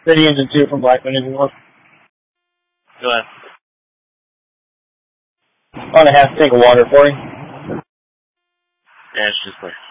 City Engine 2 from Blackman anymore. Go ahead. On a half tank of water for you. Yeah, it's just clear.